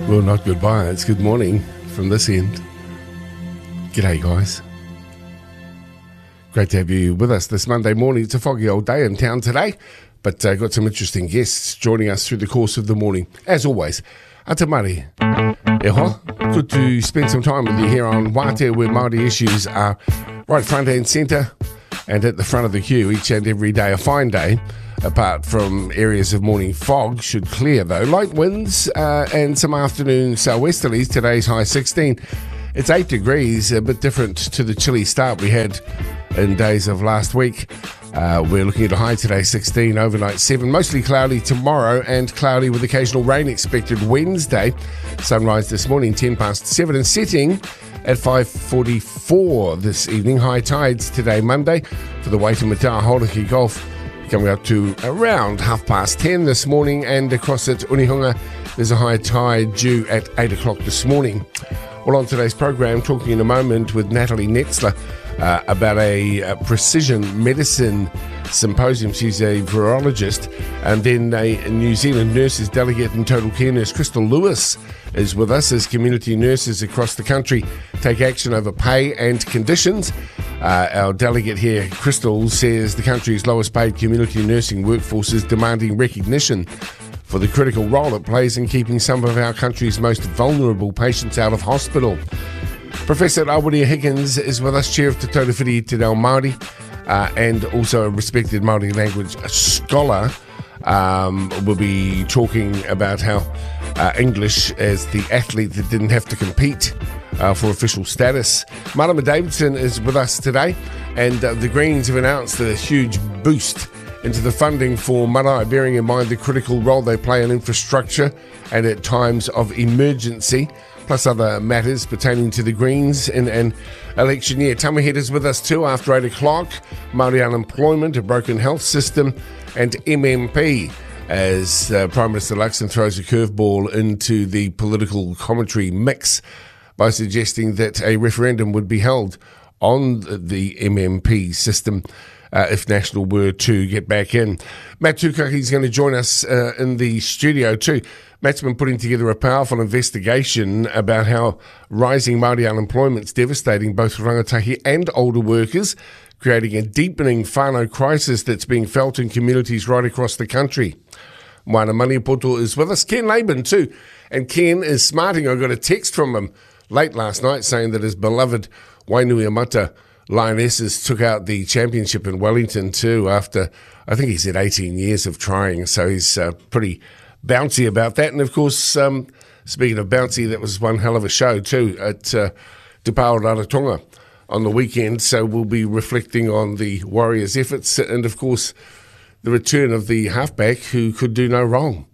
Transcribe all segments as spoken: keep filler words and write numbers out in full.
Well, not goodbye, it's good morning from this end. G'day, guys. Great to have you with us this Monday morning. It's a foggy old day in town today, but uh, got some interesting guests joining us through the course of the morning. As always, ata mari. E hoa, good to spend some time with you here on Wate, where Māori issues are right front and centre and at the front of the queue each and every day. A fine day, apart from areas of morning fog, should clear though. Light winds uh, and some afternoon southwesterlies. Today's high sixteen. It's eight degrees, a bit different to the chilly start we had in days of last week. Uh, we're looking at a high today, sixteen, overnight seven. Mostly cloudy tomorrow and cloudy with occasional rain expected Wednesday. Sunrise this morning, ten past seven, and setting at five forty-four this evening. High tides today, Monday, for the Waitemata Hauraki Gulf, coming up to around half past ten this morning, and across at Unihunga, there's a high tide due at eight o'clock this morning. Well, on today's program, talking in a moment with Natalie Netzler uh, about a, a precision medicine symposium. She's a virologist, and then a, a New Zealand nurses delegate and total care nurse, Crystal Lewis, is with us as community nurses across the country take action over pay and conditions. Uh, our delegate here, Crystal, says the country's lowest paid community nursing workforce is demanding recognition for the critical role it plays in keeping some of our country's most vulnerable patients out of hospital. Professor Awaria Higgins is with us, Chair of Te Taurewhiti Te Reo Māori, uh, and also a respected Māori language scholar. Um, we'll be talking about how uh, English as the athlete that didn't have to compete uh, for official status. Marama Davidson is with us today, and uh, the Greens have announced a huge boost into the funding for marae, bearing in mind the critical role they play in infrastructure and at times of emergency, plus other matters pertaining to the Greens in an election year. Tamahed is with us too after eight o'clock. Māori unemployment, a broken health system, and M M P as uh, Prime Minister Luxon throws a curveball into the political commentary mix by suggesting that a referendum would be held on the M M P system Uh, if National were to get back in. Matt Tukaki is going to join us uh, in the studio too. Matt's been putting together a powerful investigation about how rising Māori unemployment is devastating both rangatahi and older workers, creating a deepening whānau crisis that's being felt in communities right across the country. Moana Maniapoto is with us. Ken Laban too. And Ken is smarting. I got a text from him late last night saying that his beloved Wainuiomata Lionesses took out the championship in Wellington too after, I think he said eighteen years of trying, so he's uh, pretty bouncy about that. And of course, um, speaking of bouncy, that was one hell of a show too at uh, Te Pao Rarotonga on the weekend, so we'll be reflecting on the Warriors' efforts and of course the return of the halfback who could do no wrong.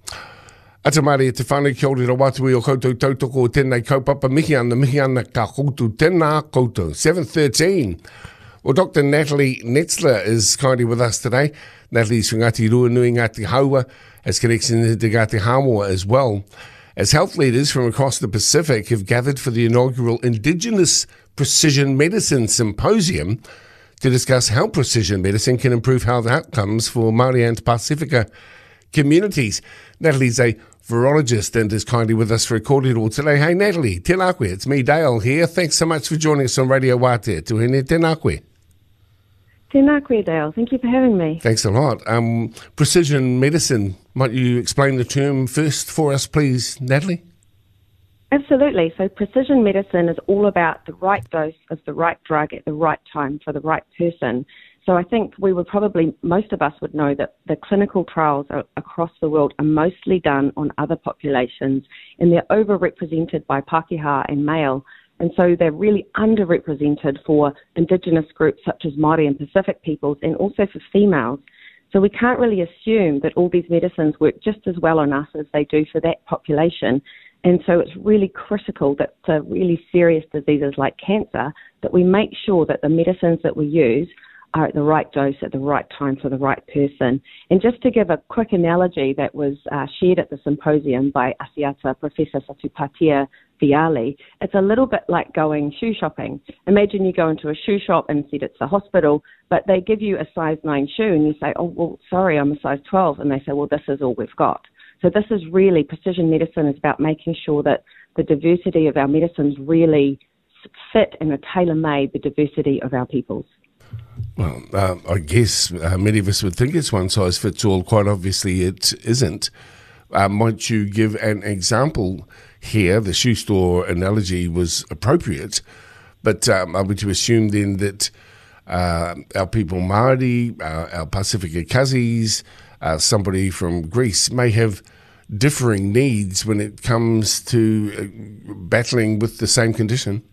Ata mare e te whānau kia ora watui o koutou tautoko o tēnei kaupapa mihi ana mihi ana ka koutou tēnā koutou. seven thirteen. Well, Doctor Natalie Netzler is kindly with us today. Natalie's from Ngāti Ruanui, Ngāti Haua, has connections to Ngāti Hāmoa as well. As health leaders from across the Pacific have gathered for the inaugural Indigenous Precision Medicine Symposium to discuss how precision medicine can improve health outcomes for Māori and Pasifika communities. Natalie's a virologist and is kindly with us for a kōrero today. Hey Natalie, tēnā koe, it's me Dale here. Thanks so much for joining us on Radio Wate. Tuhine, tēnā koe. Tēnā koe, Dale. Thank you for having me. Thanks a lot. Um, precision medicine, might you explain the term first for us please, Natalie? Absolutely. So precision medicine is all about the right dose of the right drug at the right time for the right person. So I think we would probably, most of us would know that the clinical trials are, across the world are mostly done on other populations, and they're overrepresented by Pākehā and male. And so they're really underrepresented for Indigenous groups such as Māori and Pacific peoples, and also for females. So we can't really assume that all these medicines work just as well on us as they do for that population. And so it's really critical that for really serious diseases like cancer, that we make sure that the medicines that we use are at the right dose at the right time for the right person. And just to give a quick analogy that was uh, shared at the symposium by Asiata Professor Satupatia Viali, it's a little bit like going shoe shopping. Imagine you go into a shoe shop and said it's a hospital, but they give you a size nine shoe and you say, oh, well, sorry, I'm a size twelve. And they say, well, this is all we've got. So this is really, precision medicine is about making sure that the diversity of our medicines really fit and are tailor-made the diversity of our peoples. Well, uh, I guess uh, many of us would think it's one size fits all. Quite obviously it isn't. Uh, might you give an example here? The shoe store analogy was appropriate, but um, are we to assume then that uh, our people Māori, uh, our Pasifika Kazis, uh, somebody from Greece may have differing needs when it comes to uh, battling with the same condition?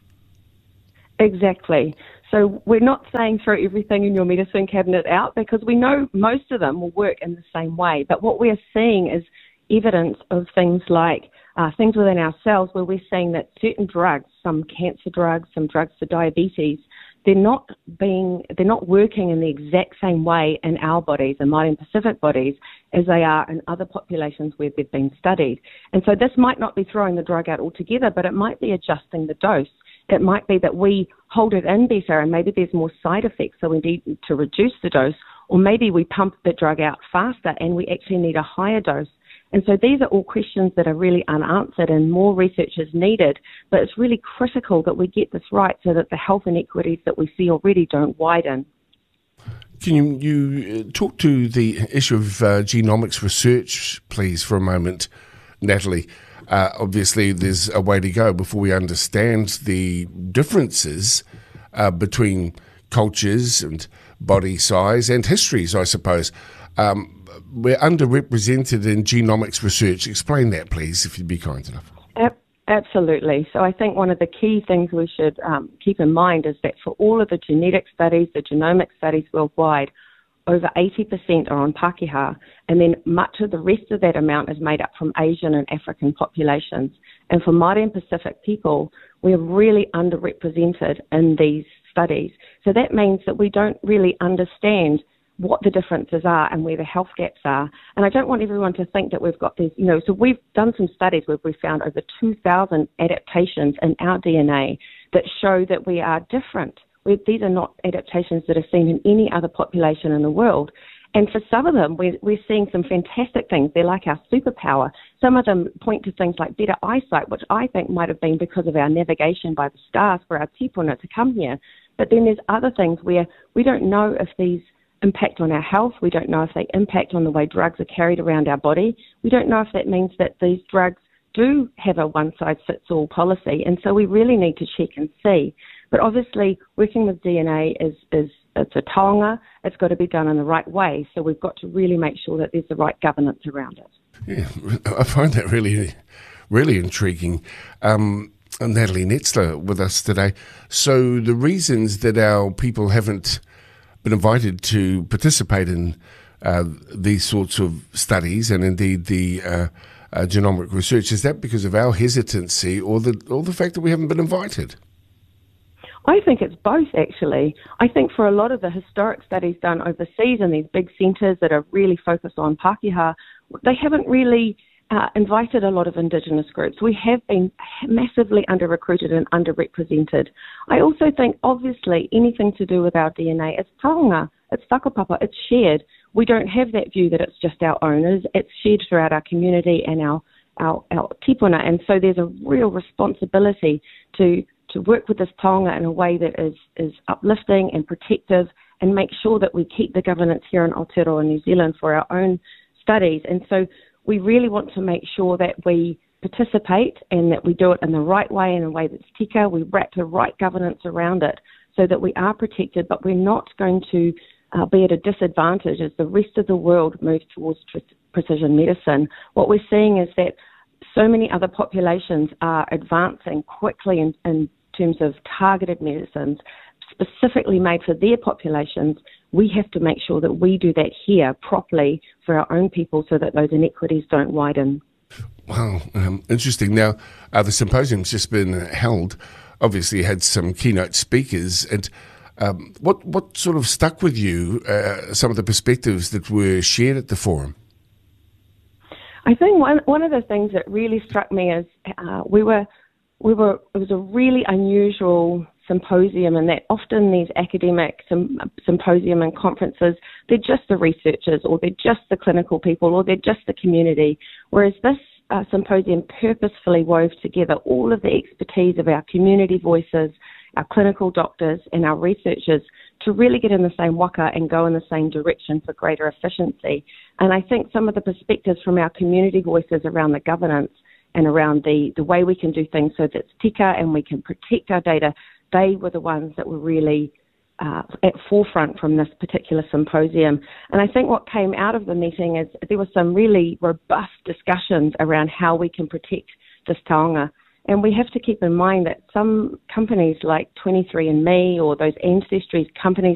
Exactly. So we're not saying throw everything in your medicine cabinet out, because we know most of them will work in the same way. But what we're seeing is evidence of things like uh, things within our cells where we're seeing that certain drugs, some cancer drugs, some drugs for diabetes, they're not being, they're not working in the exact same way in our bodies, in Māori and Pacific bodies, as they are in other populations where they've been studied. And so this might not be throwing the drug out altogether, but it might be adjusting the dose. It might be that we hold it in better and maybe there's more side effects, so we need to reduce the dose, or maybe we pump the drug out faster and we actually need a higher dose. And so these are all questions that are really unanswered and more research is needed, but it's really critical that we get this right so that the health inequities that we see already don't widen. Can you, you talk to the issue of uh, genomics research, please, for a moment, Natalie? Uh, obviously, there's a way to go before we understand the differences uh, between cultures and body size and histories, I suppose. Um, we're underrepresented in genomics research. Explain that, please, if you'd be kind enough. Absolutely. So I think one of the key things we should um, keep in mind is that for all of the genetic studies, the genomic studies worldwide, over eighty percent are on Pākehā, and then much of the rest of that amount is made up from Asian and African populations. And for Māori and Pacific people, we're really underrepresented in these studies. So that means that we don't really understand what the differences are and where the health gaps are. And I don't want everyone to think that we've got these, you know, so we've done some studies where we've found over two thousand adaptations in our D N A that show that we are different. We, these are not adaptations that are seen in any other population in the world. And for some of them, we're, we're seeing some fantastic things. They're like our superpower. Some of them point to things like better eyesight, which I think might have been because of our navigation by the stars for our tipuna to come here. But then there's other things where we don't know if these impact on our health. We don't know if they impact on the way drugs are carried around our body. We don't know if that means that these drugs do have a one-size-fits-all policy, and so we really need to check and see. But obviously, working with D N A is, is it's a taonga. It's got to be done in the right way, so we've got to really make sure that there's the right governance around it. Yeah, I find that really, really intriguing. Um, Natalie Netzler with us today. So the reasons that our people haven't been invited to participate in uh, these sorts of studies, and indeed the uh, uh, genomic research, is that because of our hesitancy, or the or the fact that we haven't been invited? I think it's both, actually. I think for a lot of the historic studies done overseas in these big centres that are really focused on Pākehā, they haven't really uh, invited a lot of Indigenous groups. We have been massively under-recruited and underrepresented. I also think, obviously, anything to do with our D N A is taonga, it's whakapapa, it's shared. We don't have that view that it's just our owners. It's shared throughout our community and our, our, our tipuna, and so there's a real responsibility to to work with this taonga in a way that is, is uplifting and protective, and make sure that we keep the governance here in Aotearoa, New Zealand, for our own studies. And so we really want to make sure that we participate and that we do it in the right way, in a way that's tika. We wrap the right governance around it so that we are protected, but we're not going to uh, be at a disadvantage as the rest of the world moves towards tr- precision medicine. What we're seeing is that so many other populations are advancing quickly in, in terms of targeted medicines specifically made for their populations. We have to make sure that we do that here properly for our own people so that those inequities don't widen. Wow, um, interesting. Now, uh, the symposium's just been held. Obviously, you had some keynote speakers. And um, what, what sort of stuck with you, uh, some of the perspectives that were shared at the forum? I think one one of the things that really struck me is uh, we were we were it was a really unusual symposium, and that often these academic sym- symposium and conferences, they're just the researchers, or they're just the clinical people, or they're just the community, whereas this uh, symposium purposefully wove together all of the expertise of our community voices, our clinical doctors and our researchers to really get in the same waka and go in the same direction for greater efficiency. And I think some of the perspectives from our community voices around the governance and around the, the way we can do things so that it's tika and we can protect our data, they were the ones that were really uh, at forefront from this particular symposium. And I think what came out of the meeting is there were some really robust discussions around how we can protect this taonga. And we have to keep in mind that some companies like twenty-three and me or those ancestry companies